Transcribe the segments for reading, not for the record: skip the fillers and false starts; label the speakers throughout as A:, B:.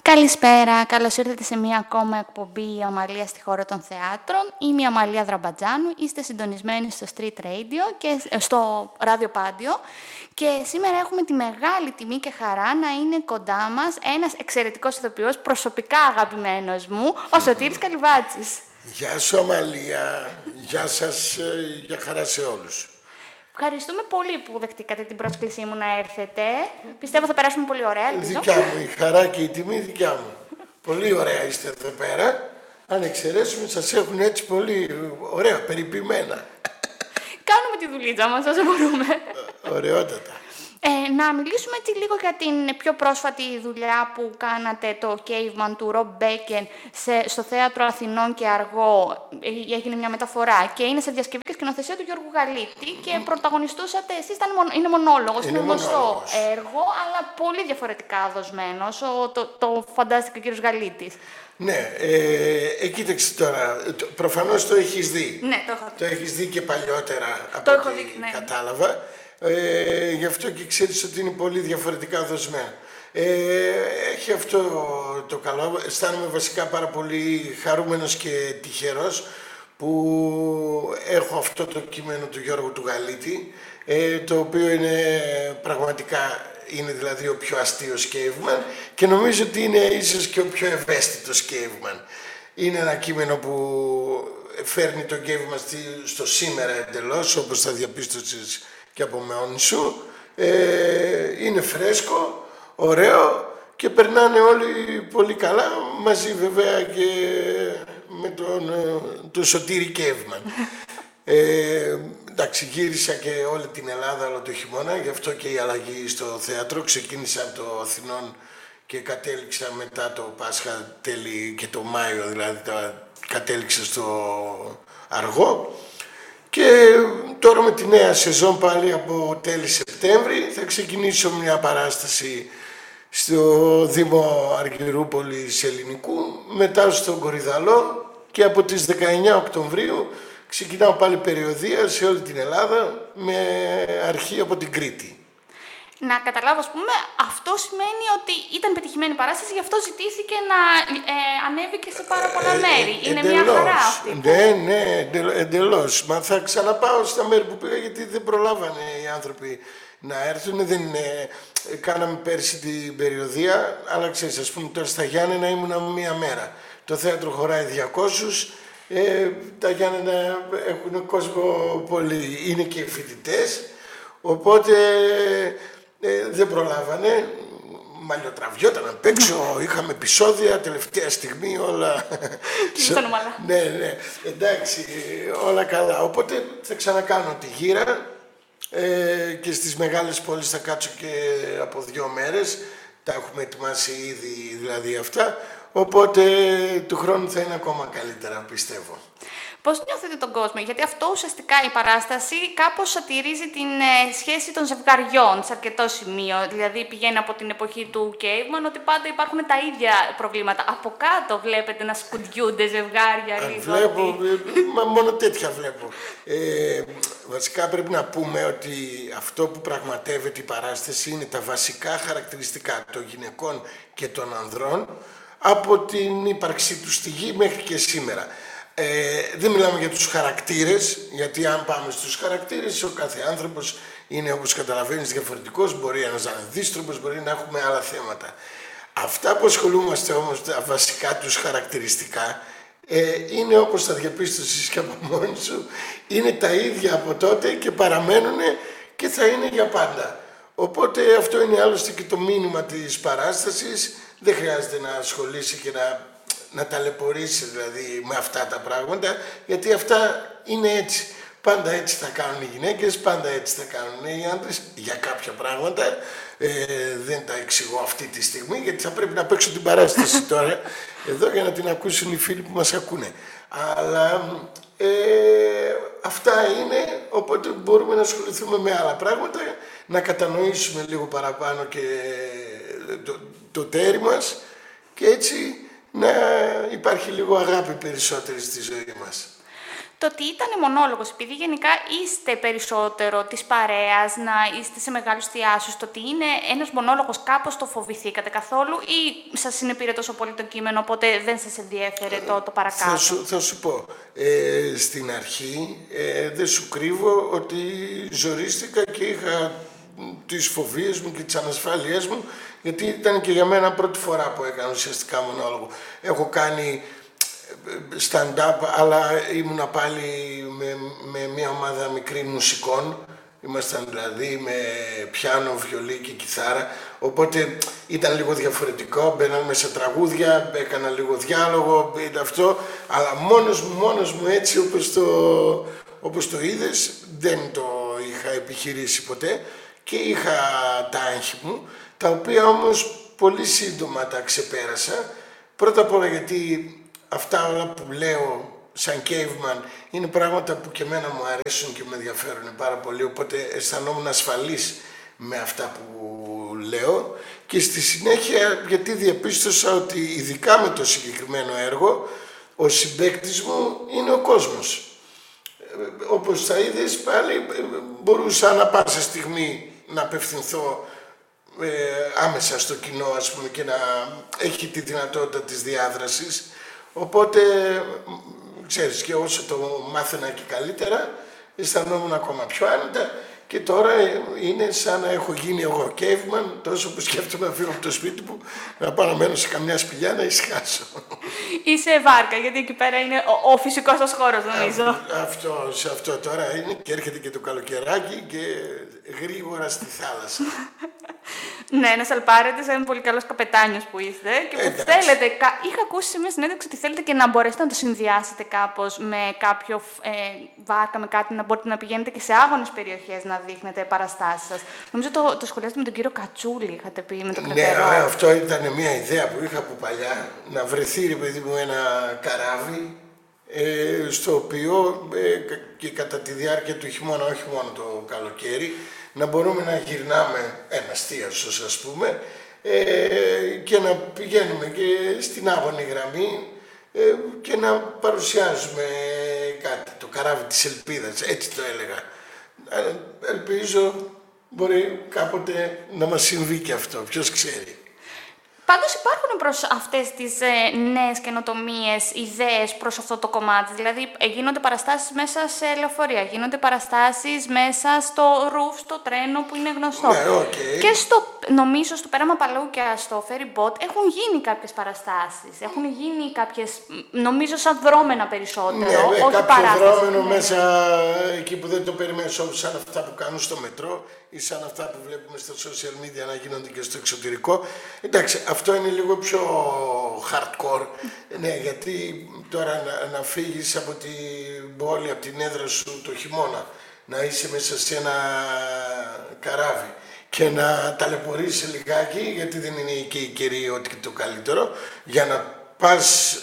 A: Καλησπέρα, καλώς ήρθατε σε μία ακόμα εκπομπή Ομαλία στη χώρα των θεάτρων. Είμαι η Αμαλία Δραμπατζάνου, είστε συντονισμένοι στο Street Radio και στο Ράδιο Πάντιο και σήμερα έχουμε τη μεγάλη τιμή και χαρά να είναι κοντά μας ένας εξαιρετικός ηθοποιός, προσωπικά αγαπημένος μου, ο Σωτήρης Καλυβάτσης.
B: Γεια σου Αμαλία, γεια σας, για χαρά σε όλους.
A: Ευχαριστούμε πολύ που δεχτήκατε την πρόσκλησή μου να έρθετε. Πιστεύω θα περάσουμε πολύ ωραία.
B: Δικιά μου, η χαρά και η τιμή δικιά μου. Πολύ ωραία είστε εδώ πέρα. Αν εξαιρέσουμε, σας έχουν έτσι πολύ ωραία, περιποιημένα.
A: Κάνουμε τη δουλίτσα μας όσο μπορούμε.
B: Ωραιότατα.
A: Να μιλήσουμε έτσι λίγο για την πιο πρόσφατη δουλειά που κάνατε, το Caveman του Rob Bacon στο Θέατρο Αθηνών και Αργό. Έγινε μια μεταφορά και είναι σε διασκευή και σκηνοθεσία του Γιώργου Γαλίτη και πρωταγωνιστούσατε, εσείς είναι μονόλογος, είναι γνωστό έργο, αλλά πολύ διαφορετικά δοσμένος, το φαντάστηκε ο κύριος Γαλίτης.
B: Ναι, κοίταξε τώρα, προφανώς το έχεις δει.
A: Ναι, το έχω δει.
B: Το έχεις δει και παλιότερα,
A: το
B: από
A: έχω
B: ό,τι
A: δει, ναι.
B: κατάλαβα. Γι' αυτό και ξέρεις ότι είναι πολύ διαφορετικά δοσμένα. Έχει αυτό το καλό. Αισθάνομαι βασικά πάρα πολύ χαρούμενος και τυχερός που έχω αυτό το κείμενο του Γιώργου του Γαλίτη, το οποίο είναι πραγματικά, είναι δηλαδή ο πιο αστείος Caveman και νομίζω ότι είναι ίσως και ο πιο ευαίσθητος Caveman. Είναι ένα κείμενο που φέρνει τον Caveman στο σήμερα εντελώς, όπως θα διαπίστωσες και από μόνη σου. Είναι φρέσκο, ωραίο και περνάνε όλοι πολύ καλά, μαζί βέβαια και με τον Σωτήρη Caveman. Εντάξει, γύρισα και όλη την Ελλάδα όλο το χειμώνα, γι' αυτό και η αλλαγή στο θέατρο. Ξεκίνησα από το Αθηνών και κατέληξα μετά το Πάσχα τέλη και το Μάιο, δηλαδή κατέληξα στο Αργό. Και τώρα με τη νέα σεζόν πάλι από τέλη Σεπτέμβρη θα ξεκινήσω μια παράσταση στο Δήμο Αργυρούπολης Ελληνικού, μετά στον Κορυδαλό και από τις 19 Οκτωβρίου ξεκινάω πάλι περιοδεία σε όλη την Ελλάδα με αρχή από την Κρήτη.
A: Να καταλάβω, ας πούμε, αυτό σημαίνει ότι ήταν πετυχημένη παράσταση, γι' αυτό ζητήθηκε να ανέβει και σε πάρα πολλά μέρη. Είναι μια χαρά αυτή.
B: Ναι, εντελώς. Μα θα ξαναπάω στα μέρη που πήγα, γιατί δεν προλάβανε οι άνθρωποι να έρθουν. Κάναμε πέρσι την περιοδεία, αλλά ξέρεις, ας πούμε, τώρα στα Γιάννενα ήμουνα μία μέρα. Το θέατρο χωράει 200, τα Γιάννενα έχουν κόσμο πολύ, είναι και οι φοιτητές, οπότε δεν προλάβανε, μαλλιοτραβιόταν απ' έξω, είχαμε επεισόδια, τελευταία στιγμή όλα...
A: Κύλησαν ομαλά.
B: Ναι, εντάξει, όλα καλά. Οπότε θα ξανακάνω τη γύρα και στις μεγάλες πόλεις θα κάτσω και από 2 μέρες. Τα έχουμε ετοιμάσει ήδη δηλαδή αυτά, οπότε του χρόνου θα είναι ακόμα καλύτερα, πιστεύω.
A: Πώς νιώθετε τον κόσμο, γιατί αυτό ουσιαστικά η παράσταση κάπως σατυρίζει την σχέση των ζευγαριών σε αρκετό σημείο. Δηλαδή πηγαίνει από την εποχή του Caveman ότι πάντα υπάρχουν τα ίδια προβλήματα. Από κάτω βλέπετε να σκουντιούνται ζευγάρια.
B: Βλέπω, μα μόνο τέτοια βλέπω. Βασικά πρέπει να πούμε ότι αυτό που πραγματεύεται η παράσταση είναι τα βασικά χαρακτηριστικά των γυναικών και των ανδρών από την ύπαρξή τους στη γη μέχρι και σήμερα. Δεν μιλάμε για τους χαρακτήρες, γιατί αν πάμε στους χαρακτήρες, ο κάθε άνθρωπος είναι, όπως καταλαβαίνεις, διαφορετικός. Μπορεί ένας να είναι δύστροπος, μπορεί να έχουμε άλλα θέματα. Αυτά που ασχολούμαστε όμως, τα βασικά τους χαρακτηριστικά, είναι, όπως θα διαπίστωσες και από μόνοι σου, είναι τα ίδια από τότε και παραμένουν και θα είναι για πάντα. Οπότε αυτό είναι άλλωστε και το μήνυμα της παράστασης. Δεν χρειάζεται να ασχολήσει και να ταλαιπωρήσει δηλαδή με αυτά τα πράγματα, γιατί αυτά είναι έτσι. Πάντα έτσι θα κάνουν οι γυναίκες, πάντα έτσι θα κάνουν οι άντρες για κάποια πράγματα. Δεν τα εξηγώ αυτή τη στιγμή, γιατί θα πρέπει να παίξω την παράσταση τώρα εδώ για να την ακούσουν οι φίλοι που μας ακούνε. Αλλά αυτά είναι, οπότε μπορούμε να ασχοληθούμε με άλλα πράγματα, να κατανοήσουμε λίγο παραπάνω και το τέρι μας και έτσι να υπάρχει λίγο αγάπη περισσότερη στη ζωή μας.
A: Το ότι ήταν μονόλογος, επειδή γενικά είστε περισσότερο της παρέας, να είστε σε μεγάλους θειάσους, το ότι είναι ένας μονόλογος, κάπως το φοβηθήκατε καθόλου ή σας συνεπήρε τόσο πολύ το κείμενο, οπότε δεν σας ενδιέφερε το παρακάτω?
B: Θα σου πω, στην αρχή δεν σου κρύβω ότι ζορίστηκα και είχα τις φοβίες μου και τις ανασφάλειές μου, γιατί ήταν και για μένα πρώτη φορά που έκανα ουσιαστικά μονόλογο. Έχω κάνει stand-up, αλλά ήμουνα πάλι με μια ομάδα μικρή μουσικών. Ήμασταν δηλαδή με πιάνο, βιολί και κιθάρα, οπότε ήταν λίγο διαφορετικό, μπαίναμε σε τραγούδια, έκανα λίγο διάλογο, αυτό, αλλά μόνος μου έτσι όπως το είδες, δεν το είχα επιχειρήσει ποτέ και είχα τα άγχη μου, τα οποία όμως πολύ σύντομα τα ξεπέρασα. Πρώτα απ' όλα γιατί αυτά όλα που λέω σαν caveman είναι πράγματα που και εμένα μου αρέσουν και με ενδιαφέρουν πάρα πολύ, οπότε αισθανόμουν ασφαλής με αυτά που λέω και στη συνέχεια γιατί διαπίστωσα ότι ειδικά με το συγκεκριμένο έργο ο συμπαίκτης μου είναι ο κόσμος. Όπως θα είδες πάλι μπορούσα ανά πάσα στιγμή να απευθυνθώ άμεσα στο κοινό, ας πούμε, και να έχει τη δυνατότητα της διάδρασης, οπότε ξέρεις, και όσο το μάθαινα και καλύτερα, αισθανόμουν ακόμα πιο άνετα και τώρα είναι σαν να έχω γίνει εγώ caveman, τόσο που σκέφτομαι να φύγω από το σπίτι μου, να πάω να μένω σε καμιά σπηλιά να ησυχάσω.
A: Είσαι βάρκα, γιατί εκεί πέρα είναι ο φυσικός σας χώρος, νομίζω.
B: Σε αυτό τώρα είναι και έρχεται και το καλοκαιράκι και γρήγορα στη θάλασσα.
A: Ναι, να σαλπάρετε σαν πολύ καλός καπετάνιος που είστε και που θέλετε. Είχα ακούσει σε μια συνέντευξη ότι θέλετε και να μπορέσετε να το συνδυάσετε κάπως με κάποιο βάρκα, με κάτι, να μπορείτε να πηγαίνετε και σε άγονες περιοχές να δείχνετε παραστάσεις σας. Νομίζω το σχολιάσετε με τον κύριο Κατσούλη, είχατε πει, με το Κρεπερό.
B: Ναι, αυτό ήταν μια ιδέα που είχα από παλιά, να βρεθεί, ρε παιδί μου, ένα καράβι στο οποίο και κατά τη διάρκεια του χειμώνα, όχι μόνο το καλοκαίρι, να μπορούμε να γυρνάμε ένα αστίασος, ας πούμε, και να πηγαίνουμε και στην άγωνη γραμμή και να παρουσιάζουμε κάτι, το καράβι της ελπίδας, έτσι το έλεγα. Ελπίζω μπορεί κάποτε να μας συμβεί και αυτό, ποιος ξέρει.
A: Πάντως υπάρχουν προς αυτές τις νέες καινοτομίες ιδέες προς αυτό το κομμάτι. Δηλαδή γίνονται παραστάσεις μέσα σε λεωφορεία, γίνονται παραστάσεις μέσα στο ρουφ, στο τρένο που είναι γνωστό.
B: Ναι, okay.
A: Και νομίζω στο πέραμα Παλούκια, στο ferry boat έχουν γίνει κάποιες παραστάσεις. Έχουν γίνει κάποιες, νομίζω σαν δρόμενα περισσότερο.
B: Ναι,
A: όχι
B: κάποιο δρόμενο μέσα εκεί που δεν το περιμένεις, σαν αυτά που κάνουν στο μετρό ή σαν αυτά που βλέπουμε στα social media να γίνονται και στο εξωτερικό. Εντάξει, αυτό είναι λίγο πιο hardcore, ναι, γιατί τώρα να φύγεις από την πόλη, από την έδρα σου το χειμώνα, να είσαι μέσα σε ένα καράβι και να ταλαιπωρείς λιγάκι, γιατί δεν είναι και η καιρή ότι το καλύτερο, για να πας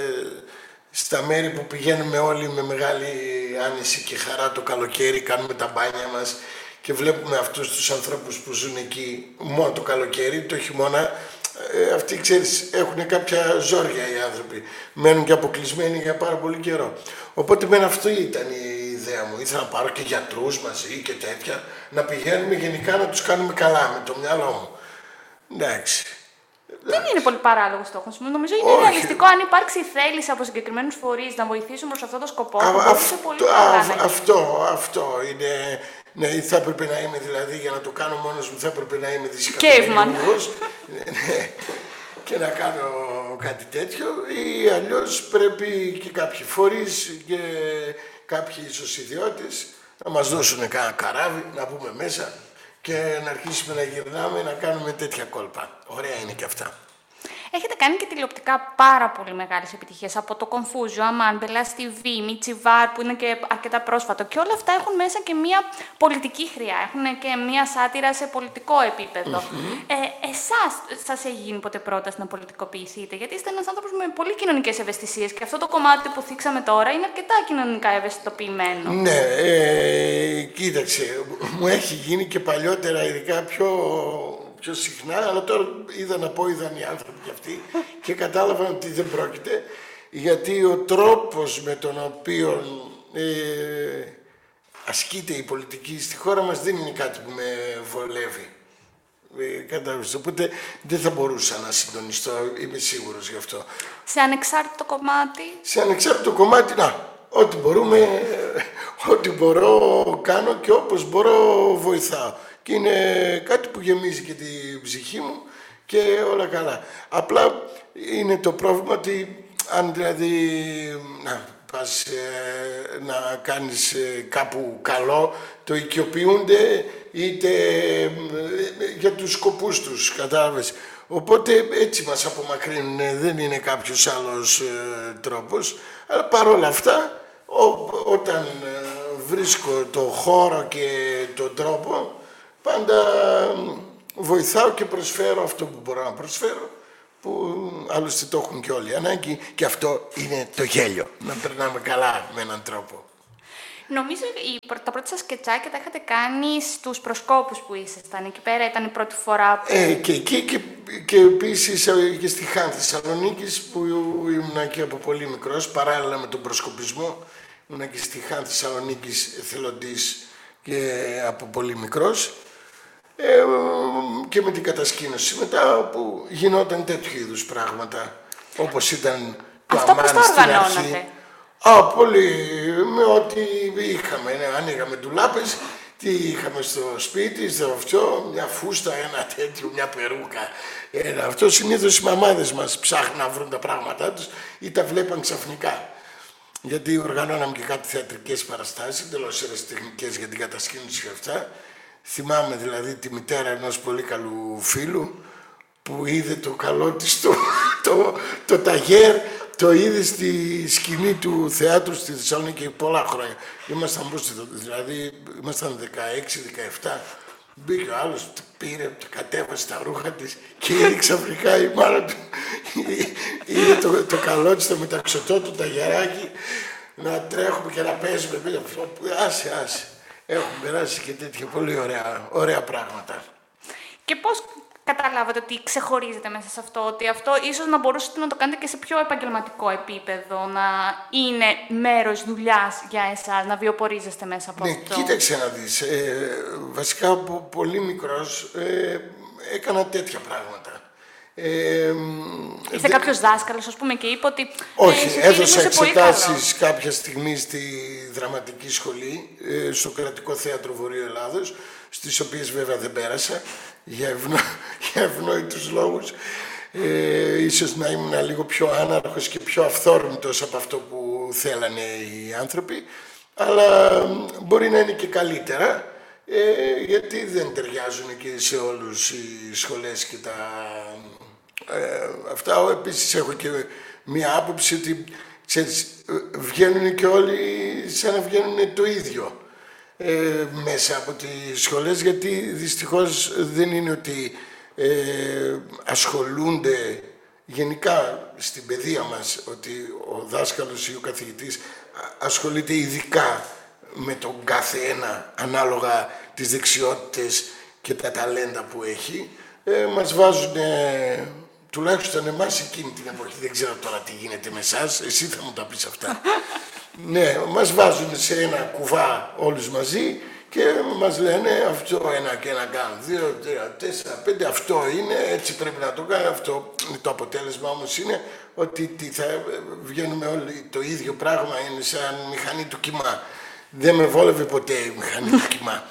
B: στα μέρη που πηγαίνουμε όλοι με μεγάλη άνεση και χαρά το καλοκαίρι, κάνουμε τα μπάνια μας και βλέπουμε αυτούς τους ανθρώπους που ζουν εκεί μόνο το καλοκαίρι, το χειμώνα, αυτοί, ξέρεις, έχουν κάποια ζόρια οι άνθρωποι. Μένουν και αποκλεισμένοι για πάρα πολύ καιρό. Οπότε με αυτό ήταν η ιδέα μου. Ήθελα να πάρω και γιατρούς μαζί και τέτοια, να πηγαίνουμε γενικά να τους κάνουμε καλά με το μυαλό μου. Εντάξει.
A: Δεν είναι πολύ παράλογο στόχο. Νομίζω είναι ρεαλιστικό αν υπάρξει θέληση από συγκεκριμένους φορείς να βοηθήσουν προς αυτό το σκοπό.
B: Αυτό είναι. Ναι, θα έπρεπε να είμαι δηλαδή, για να το κάνω μόνος μου, θα έπρεπε να είμαι δισεκατομμυριούχος και να κάνω κάτι τέτοιο, ή αλλιώς πρέπει και κάποιοι φορείς και κάποιοι ισοσιδιώτες να μας δώσουν κάνα καράβι, να μπούμε μέσα και να αρχίσουμε να γυρνάμε, να κάνουμε τέτοια κόλπα. Ωραία είναι και αυτά.
A: Έχετε κάνει και τηλεοπτικά πάρα πολύ μεγάλες επιτυχίες, από το Confusion, Αμάν, Μπελάς TV, Μιτσιβάρ, που είναι και αρκετά πρόσφατο. Και όλα αυτά έχουν μέσα και μια πολιτική χρειά, έχουν και μια σάτυρα σε πολιτικό επίπεδο. Εσάς σας έχει γίνει ποτέ πρόταση να πολιτικοποιηθείτε? Γιατί είστε ένας άνθρωπος με πολύ κοινωνικές ευαισθησίες και αυτό το κομμάτι που θίξαμε τώρα είναι αρκετά κοινωνικά ευαισθητοποιημένο.
B: Ναι, κοίταξε, μου έχει γίνει και παλιότερα, ειδικά πιο συχνά, αλλά τώρα είδαν οι άνθρωποι κι αυτοί και κατάλαβαν ότι δεν πρόκειται, γιατί ο τρόπος με τον οποίο ασκείται η πολιτική στη χώρα μας δεν είναι κάτι που με βολεύει. Κατάλαβες. Οπότε δεν θα μπορούσα να συντονιστώ, είμαι σίγουρος γι' αυτό.
A: Σε ανεξάρτητο κομμάτι.
B: Σε ανεξάρτητο κομμάτι, ό,τι μπορούμε, ό,τι μπορώ κάνω και όπως μπορώ βοηθάω. Και είναι κάτι που γεμίζει και την ψυχή μου και όλα καλά. Απλά είναι το πρόβλημα ότι αν δηλαδή πας να κάνεις κάπου καλό, το οικειοποιούνται είτε για τους σκοπούς τους, κατάλαβες. Οπότε έτσι μας απομακρύνουν, δεν είναι κάποιος άλλος τρόπος. Αλλά παρόλα αυτά, όταν βρίσκω το χώρο και τον τρόπο, πάντα βοηθάω και προσφέρω αυτό που μπορώ να προσφέρω, που άλλωστε το έχουν και όλοι ανάγκη, και αυτό είναι το γέλιο, να περνάμε καλά με έναν τρόπο.
A: Νομίζω τα πρώτα σας σκετσάκια τα είχατε κάνει στους προσκόπους που ήσασταν. Εκεί πέρα ήταν η πρώτη φορά που...
B: Και εκεί και επίσης και στη Χάν Θεσσαλονίκης που ήμουν και από πολύ μικρός, παράλληλα με τον προσκοπισμό. Ήμουν και στη Χάν Θεσσαλονίκης εθελοντής και από πολύ μικρός. Και με την κατασκήνωση μετά, όπου γινόταν τέτοιου είδους πράγματα, όπως ήταν το
A: αυτό
B: αμάρι
A: πώς το
B: στην
A: οργανώνατε?
B: αρχή. Πολύ, με ό,τι είχαμε, ανοίγαμε ντουλάπες, τι είχαμε στο σπίτι, στο αυτό, μια φούστα, ένα τέτοιο, μια περούκα. Αυτό συνήθως οι μαμάδες μας ψάχνουν να βρουν τα πράγματά τους ή τα βλέπαν ξαφνικά. Γιατί οργανώναμε και κάτι θεατρικές παραστάσεις, εντελώς ερασιτεχνικές για την κατασκήνωση και αυτά. Θυμάμαι δηλαδή τη μητέρα ενός πολύ καλού φίλου που είδε το καλό της το ταγέρ, το είδε στη σκηνή του θεάτρου στη Θεσσαλονίκη πολλά χρόνια. Ήμασταν δηλαδή, ήμασταν 16-17. Μπήκε ο άλλος, πήρε, κατέβασε τα ρούχα της και είδε ξαφνικά η μάνα του. Είδε το καλό της, το μεταξωτό του ταγεράκι, να τρέχουμε και να παίζουμε. Άσε. Έχουν περάσει και τέτοια πολύ ωραία πράγματα.
A: Και πώς καταλάβατε ότι ξεχωρίζετε μέσα σε αυτό, ότι αυτό ίσως να μπορούσατε να το κάνετε και σε πιο επαγγελματικό επίπεδο, να είναι μέρος δουλειάς για εσάς, να βιοπορίζεστε μέσα από αυτό?
B: Κοίταξε να δεις. Βασικά από πολύ μικρός έκανα τέτοια πράγματα.
A: Είστε κάποιος δάσκαλος, ας πούμε, και είπε ότι...
B: Όχι, έδωσα εξετάσεις κάποια στιγμή στη δραματική σχολή, στο Κρατικό Θέατρο Βορείου Ελλάδος, στις οποίες βέβαια δεν πέρασα, για ευνόητους λόγους. Ίσως να ήμουν λίγο πιο άναρχος και πιο αυθόρμητος από αυτό που θέλανε οι άνθρωποι, αλλά μπορεί να είναι και καλύτερα, γιατί δεν ταιριάζουν και σε όλους οι σχολές και τα... αυτά. Επίσης έχω και μία άποψη ότι ξέρεις, βγαίνουν και όλοι σαν να βγαίνουν το ίδιο μέσα από τις σχολές, γιατί δυστυχώς δεν είναι ότι ασχολούνται γενικά στην παιδεία μας, ότι ο δάσκαλος ή ο καθηγητής ασχολείται ειδικά με τον κάθε ένα ανάλογα τις δεξιότητες και τα ταλέντα που έχει. Μας βάζουν, τουλάχιστον εμάς εκείνη την εποχή, δεν ξέρω τώρα τι γίνεται με εσάς, εσύ θα μου τα πεις αυτά. Ναι, μας βάζουν σε ένα κουβά όλους μαζί και μας λένε αυτό ένα και ένα κάνουν, 2, 3, 4, 5, αυτό είναι, έτσι πρέπει να το κάνει, αυτό είναι το αποτέλεσμα. Όμως είναι ότι θα βγαίνουμε όλοι το ίδιο πράγμα, είναι σαν μηχανή του κιμά. Δεν με βόλευε ποτέ η μηχανή του κιμά.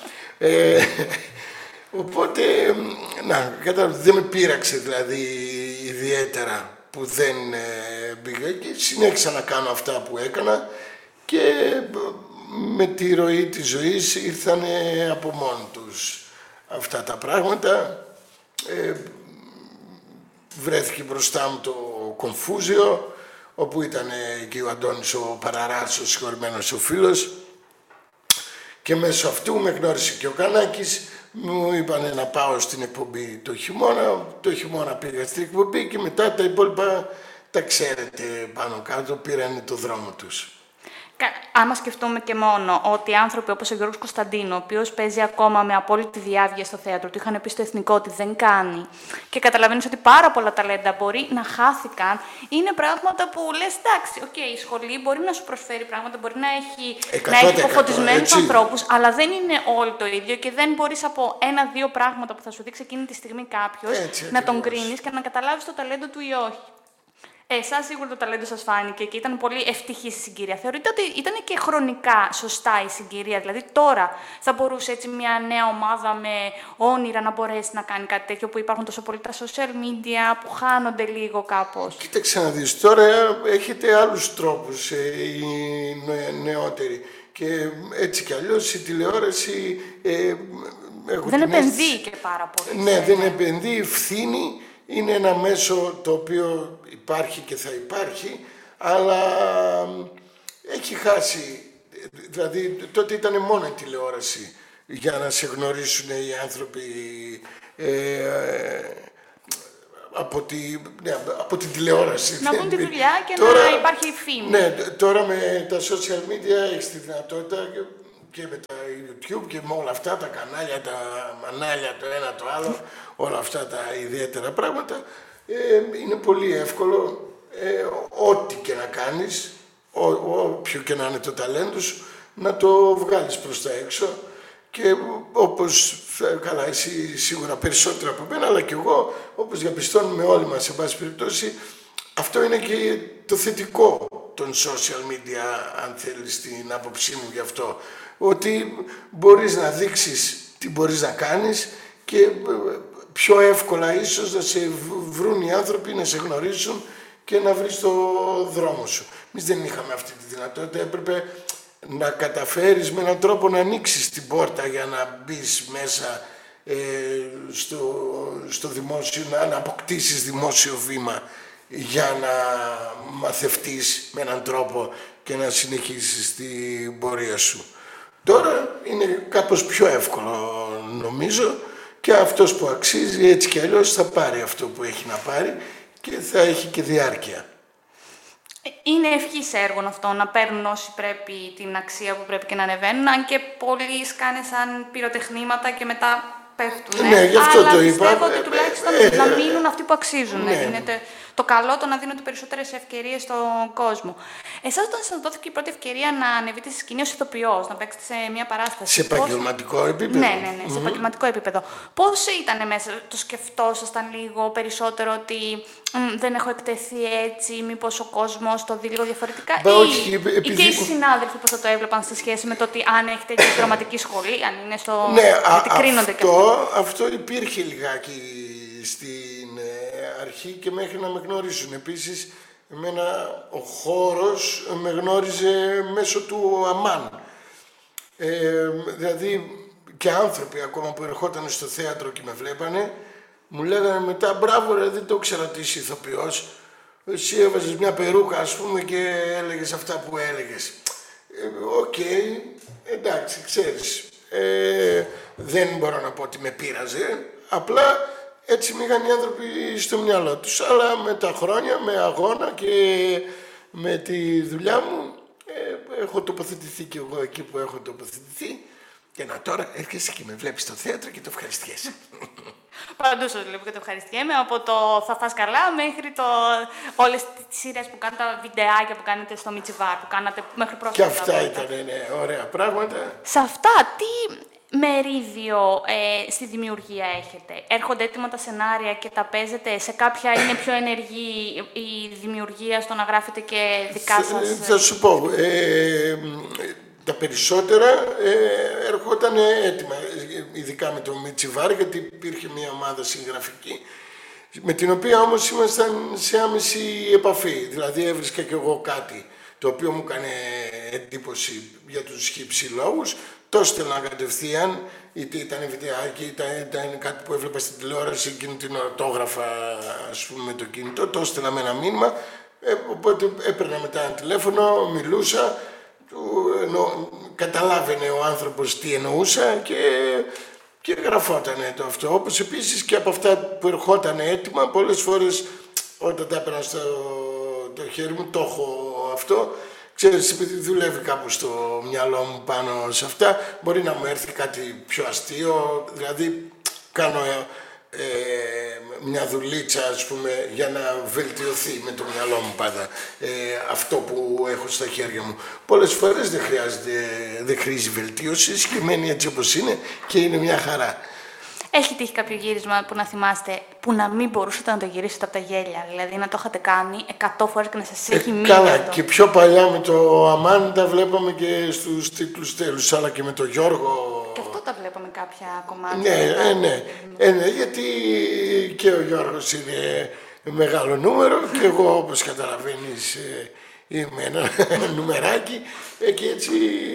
B: Οπότε, δεν με πείραξε δηλαδή ιδιαίτερα που δεν πήγα και συνέχισα να κάνω αυτά που έκανα και με τη ροή της ζωής ήρθαν από μόνοι τους αυτά τα πράγματα. Βρέθηκε μπροστά μου το Κομφούζιο, όπου ήταν και ο Αντώνης ο Παραράς, ο συγχωρημένος ο φίλος, και μέσω αυτού με γνώρισε και ο Κανάκης. Μου είπανε να πάω στην εκπομπή το χειμώνα πήγα στην εκπομπή και μετά τα υπόλοιπα τα ξέρετε πάνω κάτω, πήραν το δρόμο τους.
A: Άμα σκεφτούμε και μόνο ότι άνθρωποι όπως ο Γιώργος Κωνσταντίνου, ο οποίος παίζει ακόμα με απόλυτη διάβγεια στο θέατρο, του είχαν πει στο Εθνικό ότι δεν κάνει, και καταλαβαίνεις ότι πάρα πολλά ταλέντα μπορεί να χάθηκαν, είναι πράγματα που λες, εντάξει, η σχολή μπορεί να σου προσφέρει πράγματα, μπορεί να έχει υποφωτισμένους ανθρώπους, αλλά δεν είναι όλο το ίδιο και δεν μπορείς από ένα-δύο πράγματα που θα σου δείξει εκείνη τη στιγμή κάποιος να τον κρίνεις και να καταλάβεις το ταλέντο του ή όχι. Εσάς σίγουρα το ταλέντο σας φάνηκε και ήταν πολύ ευτυχής η συγκυρία. Θεωρείτε ότι ήταν και χρονικά σωστά η συγκυρία? Δηλαδή τώρα θα μπορούσε έτσι μια νέα ομάδα με όνειρα να μπορέσει να κάνει κάτι τέτοιο, που υπάρχουν τόσο πολύ τα social media που χάνονται λίγο κάπως?
B: Κοίταξε να δεις, τώρα έχετε άλλους τρόπους οι νεότεροι. Και έτσι κι αλλιώς η τηλεόραση
A: δεν επενδύει και πάρα πολύ.
B: Ναι, δεν επενδύει, φθήνει. Είναι ένα μέσο το οποίο υπάρχει και θα υπάρχει, αλλά έχει χάσει. Δηλαδή, τότε ήταν μόνο η τηλεόραση για να σε γνωρίσουν οι άνθρωποι από την τηλεόραση.
A: Να πούν τη δουλειά και τώρα, να υπάρχει φήμη.
B: Ναι, τώρα με τα social media έχεις τη δυνατότητα και με τα YouTube και με όλα αυτά τα κανάλια, τα μανάλια, το ένα το άλλο, όλα αυτά τα ιδιαίτερα πράγματα, είναι πολύ εύκολο ό,τι και να κάνεις, όποιο και να είναι το ταλέντο σου, να το βγάλεις προς τα έξω. Και όπως, καλά, εσύ σίγουρα περισσότερα από μένα, αλλά και εγώ, όπως διαπιστώνουμε όλοι μας, σε πάση περιπτώσει, αυτό είναι και το θετικό των social media, αν θέλεις την άποψή μου γι' αυτό. Ότι μπορείς να δείξεις τι μπορείς να κάνεις και πιο εύκολα ίσως να σε βρουν οι άνθρωποι, να σε γνωρίσουν και να βρεις το δρόμο σου. Εμείς δεν είχαμε αυτή τη δυνατότητα, έπρεπε να καταφέρεις με έναν τρόπο να ανοίξεις την πόρτα για να μπεις μέσα στο δημόσιο, να αποκτήσεις δημόσιο βήμα για να μαθευτείς με έναν τρόπο και να συνεχίσεις την πορεία σου. Τώρα είναι κάπως πιο εύκολο νομίζω και αυτός που αξίζει έτσι κι αλλιώς θα πάρει αυτό που έχει να πάρει και θα έχει και διάρκεια.
A: Είναι ευχής έργων αυτό, να παίρνουν όσοι πρέπει την αξία που πρέπει και να ανεβαίνουν, αν και πολλοί σκάνε σαν πυροτεχνήματα και μετά πέφτουν.
B: Ναι, γι' αυτό
A: αλλά
B: το είπα.
A: Πιστεύω ότι τουλάχιστον να μείνουν αυτοί που αξίζουν.
B: Ναι.
A: Είναι το καλό το να δίνονται περισσότερες ευκαιρίες στον κόσμο. Εσάς όταν σας δόθηκε η πρώτη ευκαιρία να ανεβείτε στη σκηνή ως ηθοποιός, να παίξετε σε μια παράσταση.
B: Σε επαγγελματικό επίπεδο.
A: Ναι, σε επαγγελματικό επίπεδο. Πώς ήταν μέσα, το σκεφτόσασταν λίγο περισσότερο ότι δεν έχω εκτεθεί έτσι, μήπως ο κόσμος το δει λίγο διαφορετικά? Ή και οι συνάδελφοι πώς θα το έβλεπαν σε σχέση με το ότι αν έχετε και δραματική σχολή, αν είναι στο.
B: Ναι,
A: γιατί κρίνονται και
B: αυτό υπήρχε λιγάκι στην αρχή και μέχρι να με γνωρίσουν. Επίσης, εμένα ο χώρος με γνώριζε μέσω του ΑΜΑΝ. Δηλαδή και άνθρωποι ακόμα που ερχόταν στο θέατρο και με βλέπανε, μου λέγανε μετά, μπράβο ρε, δεν το ήξερα ότι είσαι ηθοποιός. Εσύ έβαζες μια περούκα, ας πούμε, και έλεγες αυτά που έλεγες. Οκ, εντάξει, ξέρεις. Δεν μπορώ να πω ότι με πείραζε, απλά έτσι μήγαν οι άνθρωποι στο μυαλό τους. Αλλά με τα χρόνια, με αγώνα και με τη δουλειά μου, έχω τοποθετηθεί και εγώ εκεί που έχω τοποθετηθεί. Και να τώρα έρχεσαι και με βλέπεις στο θέατρο και το ευχαριστιέσαι.
A: Παντού σας βλέπω και το ευχαριστιέμαι, από το θα φας καλά μέχρι όλες τις σειρές που κάνετε, τα βιντεάκια που κάνετε στο Μιτσιβάρ, που κάνατε μέχρι πρόσφατα.
B: Και αυτά ήταν ωραία πράγματα.
A: Σε αυτά, τι μερίδιο στη δημιουργία έχετε? Έρχονται έτοιμα τα σενάρια και τα παίζετε? Σε κάποια είναι πιο ενεργή η δημιουργία στο να γράφετε και δικά σας?
B: Θα σου πω. Τα περισσότερα ερχόταν έτοιμα, ειδικά με το Μιτσιβάρ, γιατί υπήρχε μια ομάδα συγγραφική, με την οποία όμως ήμασταν σε άμεση επαφή. Δηλαδή έβρισκα κι εγώ κάτι το οποίο μου έκανε εντύπωση για τους χύψη λόγους, το στέλνα κατευθείαν, είτε ήταν βιντεάκι, ήταν κάτι που έβλεπα στην τηλεόραση, εκείνη την ώρα το έγραφα, ας πούμε, με το κινητό, το στέλνα με ένα μήνυμα, οπότε έπαιρνα μετά ένα τηλέφωνο, μιλούσα, καταλάβαινε ο άνθρωπος τι εννοούσα και γραφότανε το αυτό. Όπως επίσης και από αυτά που ερχόταν έτοιμα, πολλές φορές όταν τα έπαιρνα στο χέρι μου, το έχω αυτό, ξέρεις, επειδή δουλεύει κάπου στο μυαλό μου πάνω σε αυτά, μπορεί να μου έρθει κάτι πιο αστείο, δηλαδή κάνω μια δουλίτσα, ας πούμε, για να βελτιωθεί με το μυαλό μου πάντα αυτό που έχω στα χέρια μου. Πολλές φορές δεν χρήζει βελτίωση, σκυμμένη έτσι όπως είναι και είναι μια χαρά.
A: Έχει τύχει κάποιο γύρισμα που να θυμάστε, που να μην μπορούσατε να το γυρίσετε από τα γέλια, δηλαδή να το είχατε κάνει 100 φορές και να σας έχει μείνει
B: Καλά,
A: αυτό?
B: και πιο παλιά με το Αμάν τα βλέπαμε και στους τίτλους τέλους, αλλά και με το Γιώργο.
A: Και αυτό τα βλέπαμε κάποια κομμάτια.
B: Ναι, γιατί και ο Γιώργος είναι μεγάλο νούμερο και εγώ, όπως καταλαβαίνεις, είμαι ένα νουμεράκι και έτσι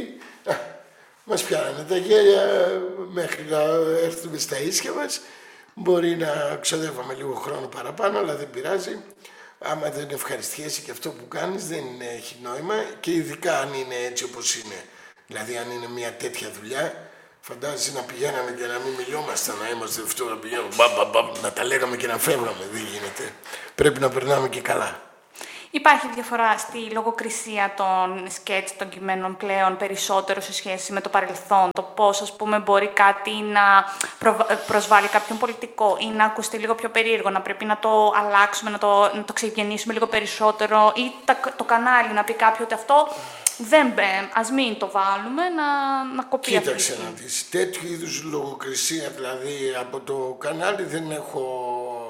B: μας πιάνανε τα γέλια μέχρι να έρθουμε στα ίσια μας. Μπορεί να ξοδεύαμε λίγο χρόνο παραπάνω, αλλά δεν πειράζει. Άμα δεν ευχαριστιέσαι και αυτό που κάνεις, δεν έχει νόημα, και ειδικά αν είναι έτσι όπως είναι. Δηλαδή, αν είναι μια τέτοια δουλειά, φαντάζεσαι να πηγαίναμε και να μην μιλιόμασταν, να είμαστε αυτό, να πηγαίνουμε να τα λέγαμε και να φεύγαμε. Δεν γίνεται. Πρέπει να περνάμε και καλά.
A: Υπάρχει διαφορά στη λογοκρισία των σκέτς των κειμένων πλέον περισσότερο σε σχέση με το παρελθόν? Το πώς, ας πούμε, μπορεί κάτι να προσβάλλει κάποιον πολιτικό ή να ακουστεί λίγο πιο περίεργο, να πρέπει να το αλλάξουμε, να το ξεγεννήσουμε λίγο περισσότερο, ή το κανάλι να πει κάποιο ότι αυτό δεν ας μην το βάλουμε, να κοπεί αυτή.
B: Κοίταξε να δεις, τέτοιου είδους λογοκρισία, δηλαδή από το κανάλι δεν έχω.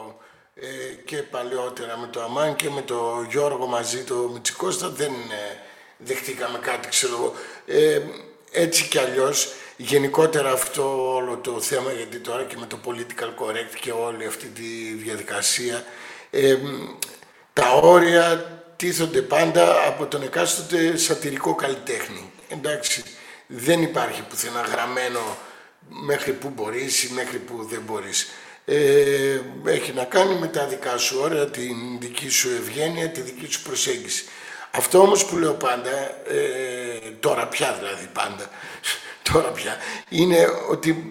B: Και παλαιότερα με το Αμάν και με το Γιώργο μαζί, το Μητσικώστα, δεν δεχτήκαμε κάτι, ξέρω εγώ. Έτσι κι αλλιώς, γενικότερα αυτό όλο το θέμα, γιατί τώρα και με το political correct και όλη αυτή τη διαδικασία, τα όρια τίθονται πάντα από τον εκάστοτε σατυρικό καλλιτέχνη. Εντάξει, δεν υπάρχει πουθενά γραμμένο μέχρι που μπορείς ή μέχρι που δεν μπορείς. Έχει να κάνει με τα δικά σου όρια, την δική σου ευγένεια, τη δική σου προσέγγιση. Αυτό όμως που λέω πάντα, τώρα πια δηλαδή πάντα, τώρα πια, είναι ότι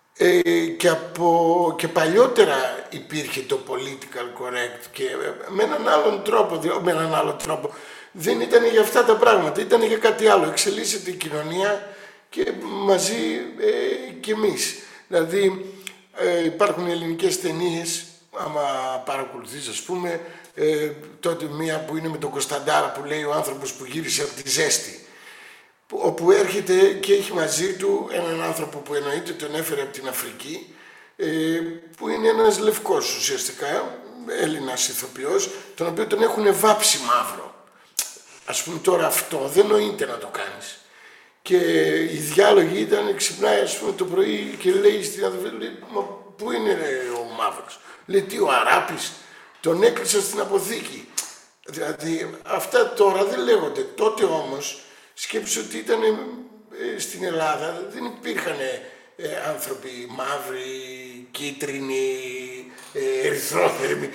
B: και παλιότερα υπήρχε το political correct και με έναν άλλον τρόπο, δεν ήταν για αυτά τα πράγματα, ήταν για κάτι άλλο. Εξελίσσεται η κοινωνία και μαζί κι εμείς. Δηλαδή, υπάρχουν ελληνικές ταινίες, άμα παρακολουθείς, ας πούμε, τότε μία που είναι με τον Κωνσταντάρα που λέει ο άνθρωπος που γύρισε από τη ζέστη, όπου έρχεται και έχει μαζί του έναν άνθρωπο που εννοείται τον έφερε από την Αφρική, που είναι ένας λευκός ουσιαστικά, Έλληνας ηθοποιός, τον οποίο τον έχουν βάψει μαύρο. Ας πούμε, τώρα αυτό δεν νοείται να το κάνεις. Και οι διάλογοι ήταν, ξυπνάει, ας πούμε, το πρωί και λέει στην αδελφή, λέει, μα πού είναι ο μαύρος? Λέει, τι, ο Αράπης? Τον έκλεισα στην αποθήκη. Δηλαδή, αυτά τώρα δεν λέγονται. Τότε όμως, σκέψου ότι ήταν στην Ελλάδα, δεν υπήρχαν άνθρωποι μαύροι, κίτρινοι, ερυθρόθερμοι.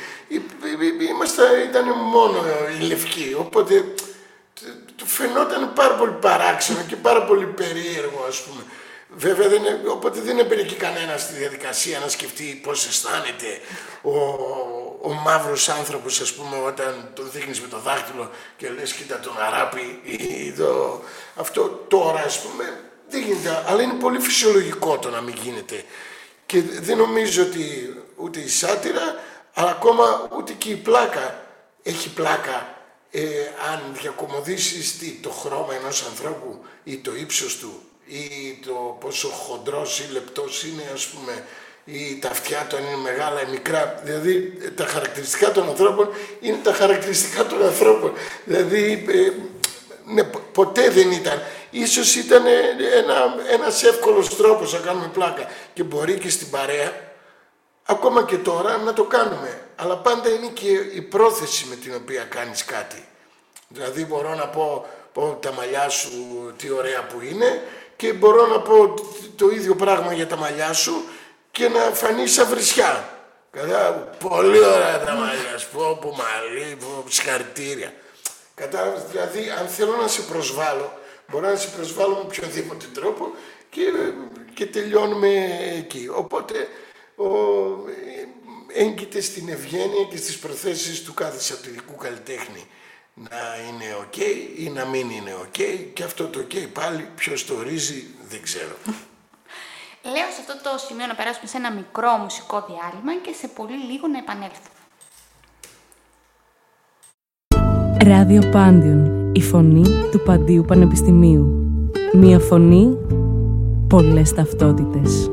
B: Ήταν μόνο οι λευκοί, οπότε του φαινόταν πάρα πολύ παράξενο και πάρα πολύ περίεργο, ας πούμε. Βέβαια, οπότε δεν έμπαινε και κανένα στη διαδικασία να σκεφτεί πώς αισθάνεται ο μαύρος άνθρωπος, ας πούμε, όταν τον δείχνεις με το δάχτυλο και λες κοίτα τον Αράπη ή αυτό. Τώρα, ας πούμε, δεν γίνεται, αλλά είναι πολύ φυσιολογικό το να μην γίνεται. Και δεν νομίζω ότι ούτε η σάτυρα, αλλά ακόμα ούτε και η πλάκα έχει πλάκα. Αν διακομωδήσεις το χρώμα ενός ανθρώπου ή το ύψος του ή το πόσο χοντρός ή λεπτός είναι, ας πούμε, ή τα αυτιά του αν είναι μεγάλα ή μικρά, δηλαδή τα χαρακτηριστικά των ανθρώπων είναι τα χαρακτηριστικά των ανθρώπων, δηλαδή ναι, ποτέ δεν ήταν. Ίσως ήταν ένας εύκολος τρόπος να κάνουμε πλάκα και μπορεί και στην παρέα ακόμα και τώρα να το κάνουμε, αλλά πάντα είναι και η πρόθεση με την οποία κάνεις κάτι. Δηλαδή μπορώ να πω τα μαλλιά σου τι ωραία που είναι και μπορώ να πω το ίδιο πράγμα για τα μαλλιά σου και να φανεί σαν βρισιά. Πολύ ωραία τα μαλλιά σου, πω μαλλί, συγχαρητήρια. Κατάλαβες, δηλαδή αν θέλω να σε προσβάλλω, μπορώ να σε προσβάλλω με οποιοδήποτε τρόπο και τελειώνουμε εκεί. Οπότε έγκυται στην ευγένεια και στις προθέσεις του κάθε σατυρικού καλλιτέχνη. να είναι ok ή να μην είναι ok, και αυτό το ok πάλι ποιος το ορίζει δεν ξέρω.
A: Λέω σε αυτό το σημείο να περάσουμε σε ένα μικρό μουσικό διάλειμμα και σε πολύ λίγο να επανέλθουμε.
C: Ράδιο Πάντιον, η φωνή του Παντίου Πανεπιστημίου. Μία φωνή, πολλές ταυτότητες.